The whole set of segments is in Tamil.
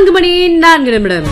4:04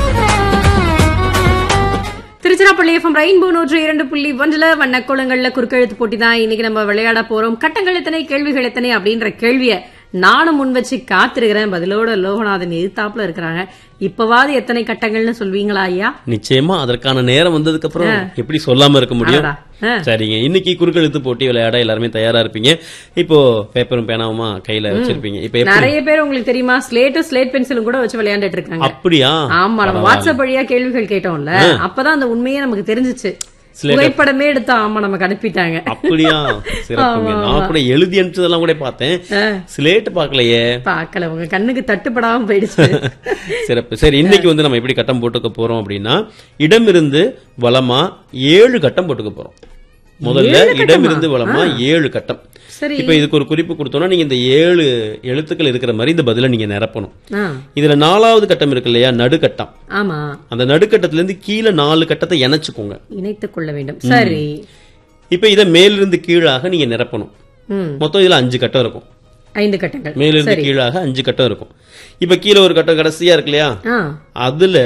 திருச்சிராப்பள்ளி எஃப்எம் ரெயின்போ 102.1 வண்ணக்கோளங்கள்ல குறுக்கெழுத்து போட்டி தான் இன்னைக்கு நம்ம விளையாட போறோம். கட்டங்கள் எத்தனை, கேள்விகள் எத்தனை அப்படின்ற கேள்விய நானும் முன் வச்சு காத்திருக்கிறேன். பதிலோட லோகநாதன் எதிர்த்தாப்புல இருக்கிறாங்க. இப்பவாது எத்தனை கட்டங்கள்னு சொல்வீங்களா ஐயா? நிச்சயமா அதற்கான நேரம் வந்ததுக்கு அப்புறம் எப்படி சொல்லாம இருக்க முடியும்? சரிங்க, இன்னைக்கு குறுக்கெழுத்து போட்டி விளையாட எல்லாருமே தயாரா இருப்பீங்க. இப்போ பேப்பரும் பேனாவுமா கையில வச்சிருப்பீங்க. இப்ப நிறைய பேர் உங்களுக்கு தெரியுமா ஸ்லேட் பென்சிலும் கூட வச்சு விளையாண்டுட்டு இருக்காங்க. அப்படியா? ஆமா, நம்ம வாட்ஸ்அப் வழியா கேள்விகள் கேட்டோம்ல, அப்பதான் அந்த உண்மையே நமக்கு தெரிஞ்சிச்சு. புகைப்படமே எடுத்தா ஆமா நமக்கு அனுப்பிட்டாங்க. அப்படியா? சிறப்புங்க. நான் கூட எழுதி அனுப்பிச்சதெல்லாம் கூட பார்த்தேன், ஸ்லேட் பார்க்கலையே. பார்க்கல, உங்க கண்ணுக்கு தட்டுப்படாம போயிடுச்சு. சிறப்பு. சரி, இன்னைக்கு வந்து நம்ம எப்படி கட்டம் போட்டுக்க போறோம் அப்படின்னா, இடமிருந்து வலமா 7 கட்டம் போட்டுக்க போறோம். முதல்ல இடமிருந்து வலமா 7 கட்டம். இப்ப இதுக்கு ஒரு குறிப்பு கொடுத்தோம்னா, நீங்க இந்த 7 எழுத்துக்கள் இருக்கிற மாதிரி இந்த பதில நீங்க நிரப்பணும். இதுல 4வது கட்டம் இருக்கு இல்லையா, நடுக்கட்டம். ஆமா, அந்த நடுக்கட்டத்துல இருந்து கீழே 4 கட்டத்தை இணைச்சுக்கோங்க, இணைத்துக் கொள்ள வேண்டும். சரி, இப்ப இதை மேலிருந்து கீழாக நீங்க நிரப்பணும். மொத்தம் இதுல 5 கட்டம் இருக்கும். 5 கட்டங்கள் மேலிருந்து கீழாக 5 கட்டம் இருக்கும். இப்ப கீழே ஒரு கட்டம் கடைசியா இருக்கு இல்லையா, அதுல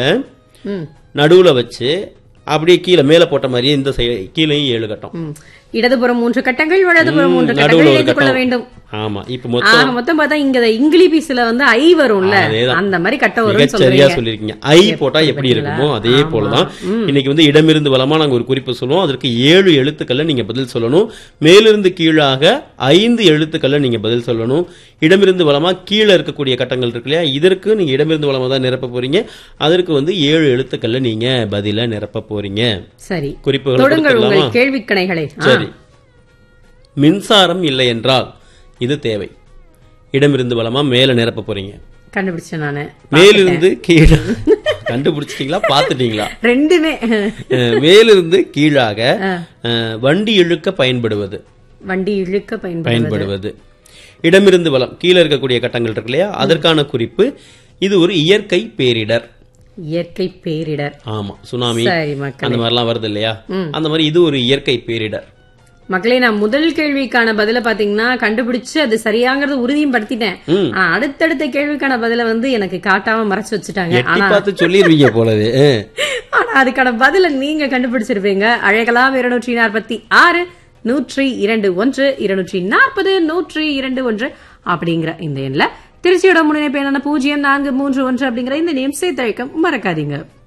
நடுவுல வச்சு அப்படியே கீழே மேல போட்ட மாதிரியே இந்த கீழே 7 கட்டம். இடதுபுறம் 3 கட்டங்கள், வலதுபுறம் 3 கட்டங்கள் இணைத்துக் கொள்ள வேண்டும். ஆமா, இப்ப மொத்தம் பார்த்தா இங்க இங்கிலீஷ்ல வந்து ஐ வரும்ல, அந்த மாதிரி கட்ட வரும். சரியா சொல்லிருக்கீங்க. ஐ போட்டா எப்படி இருக்குமோ அதே போலதான் இன்னைக்கு வந்து இடமிருந்து வலமா நாங்க ஒரு குறிப்பு சொல்லுவோம். அதற்கு 7 எழுத்துக்கள்ல நீங்க பதில் சொல்லணும். மேலிருந்து கீழாக 5 எழுத்துக்கள்ல நீங்க பதில் சொல்லணும். இடமிருந்து வலமா கீழே இருக்கக்கூடிய கட்டங்கள் இருக்கு இல்லையா, இதற்கு நீங்க இடமிருந்து வலமா தான் நிரப்ப போறீங்க. அதற்கு வந்து 7 எழுத்துக்கள்ல நீங்க பதில நிரப்ப போறீங்க. சரி, குறிப்புகள் கேள்விக்கணைகளை. சரி, மின்சாரம் இல்லை என்றால் இது தேவை. இடமிருந்து வலமா மேல நிரப்ப போறீங்க. கண்டுபிடிச்சேன் நானு. மேலிருந்து கீழே கண்டுபிடிச்சிட்டீங்களா, பாத்துட்டீங்களா? ரெண்டுமே. மேலிருந்து கீழாக வண்டி இழுக்க பயன்படுவது. வண்டி இழுக்க பயன்படுவது. இடமிருந்து வலம் கீழே இருக்கக்கூடிய கட்டங்கள் இருக்கு இல்லையா, அதற்கான குறிப்பு இது ஒரு இயற்கை பேரிடர். இயற்கை பேரிடர். ஆமா, சுனாமி அந்த மாதிரிலாம் வருது இல்லையா, அந்த மாதிரி இது ஒரு இயற்கை பேரிடர். மக்களே, நான் முதல் கேள்விக்கான பதில பாத்தீங்கன்னா கண்டுபிடிச்சு அது சரியாங்கிறது உறுதியும் படுத்திட்டேன். அடுத்தடுத்த கேள்விக்கான பதில வந்து எனக்கு காட்டாம மறைச்சு வச்சுட்டாங்க. சொல்லிருவீங்க போலவே. ஆனா அதுக்கான பதில நீங்க கண்டுபிடிச்சிருப்பீங்க. அழைக்கலாம் 246 102 1 240 102 அப்படிங்கிற இந்த எண்ணில் திருச்சியோட முன்னிணைப்பு என்னன்னா 0431 அப்படிங்கிற இந்த நேம் சேர்த்தழைக்க மறக்காதீங்க.